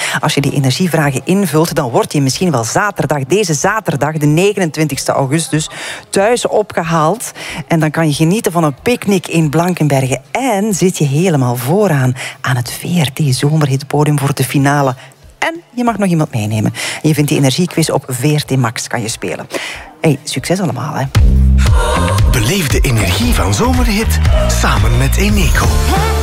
Als je die energievragen invult, dan word je misschien wel deze zaterdag, de 29 augustus, thuis opgehaald. En dan kan je genieten van een picknick in Blankenberge. En zit je helemaal vooraan aan het VRT-zomerhitpodium voor de finale. En je mag nog iemand meenemen. En je vindt die energiequiz op VRT Max, kan je spelen. Hey, succes allemaal, hè. Beleef de energie van Zomerhit samen met Eneco.